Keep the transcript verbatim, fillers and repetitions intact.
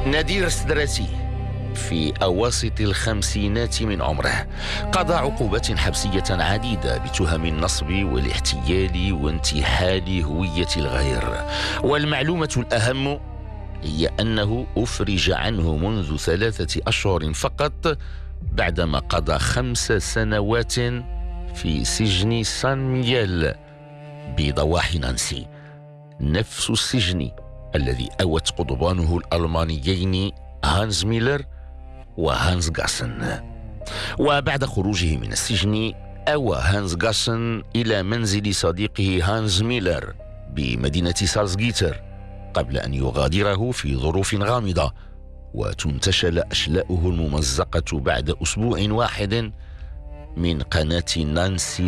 نادير السدراتي في أواسط الخمسينات من عمره قضى عقوبات حبسية عديدة بتهم النصب والاحتيال وانتحال هوية الغير. والمعلومة الأهم هي أنه أفرج عنه منذ ثلاثة أشهر فقط بعدما قضى خمس سنوات في سجن سان ميغيل بضواحي نانسي، نفس السجن الذي أوت قضبانه الألمانيين هانز ميلر وهانز غاسن. وبعد خروجه من السجن أوى هانز غاسن إلى منزل صديقه هانز ميلر بمدينة سالزغيتر قبل أن يغادره في ظروف غامضة وتنتشل أشلاؤه الممزقة بعد أسبوع واحد من قناة نانسي